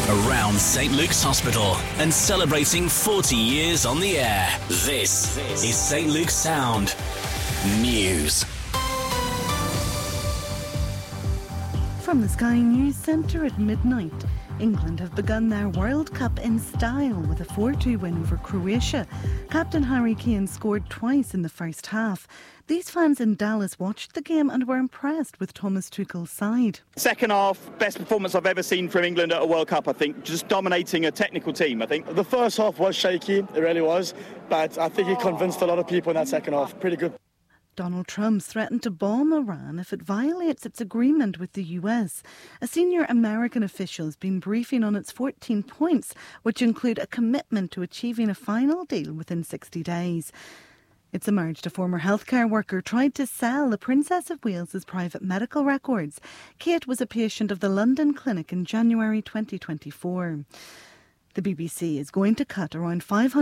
around St Luke's Hospital and celebrating 40 years on the air. This is St Luke's Sound News. From the Sky News Centre at midnight, England have begun their World Cup in style with a 4-2 win over Croatia. Captain Harry Kane scored twice in the first half. These fans in Dallas watched the game and were impressed with Thomas Tuchel's side. Second half, best performance I've ever seen from England at a World Cup, I think. Just dominating a technical team, I think. The first half was shaky, it really was. But I think he convinced a lot of people in that second half. Pretty good. Donald Trump's threatened to bomb Iran if it violates its agreement with the US. A senior American official has been briefing on its 14 points, which include a commitment to achieving a final deal within 60 days. It's emerged a former healthcare worker tried to sell the Princess of Wales's private medical records. Kate was a patient of the London clinic in January 2024. The BBC is going to cut around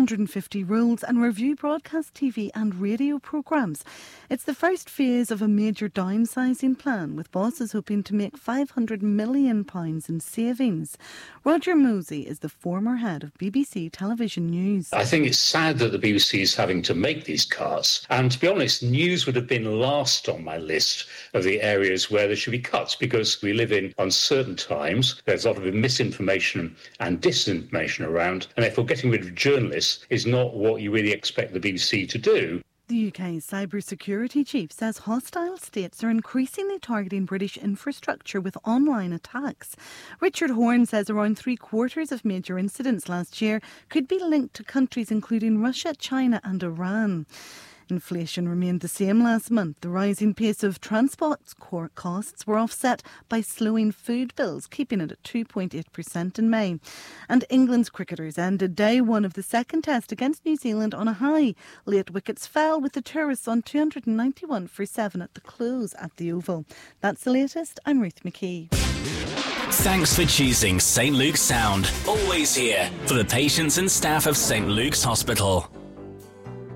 550 roles and review broadcast TV and radio programmes. It's the first phase of a major downsizing plan, with bosses hoping to make £500 million in savings. Roger Mosey is the former head of BBC Television News. I think it's sad that the BBC is having to make these cuts. And to be honest, news would have been last on my list of the areas where there should be cuts, because we live in uncertain times. There's a lot of misinformation and disinformation around, and therefore getting rid of journalists is not what you really expect the BBC to do. The UK's cybersecurity chief says hostile states are increasingly targeting British infrastructure with online attacks. Richard Horne says around 3/4 of major incidents last year could be linked to countries including Russia, China and Iran. Inflation remained the same last month. The rising pace of transport costs were offset by slowing food bills, keeping it at 2.8% in May. And England's cricketers ended day one of the second test against New Zealand on a high. Late wickets fell with the tourists on 291 for 7 at the close at the Oval. That's the latest. I'm Ruth McKee. Thanks for choosing St Luke's Sound. Always here for the patients and staff of St Luke's Hospital.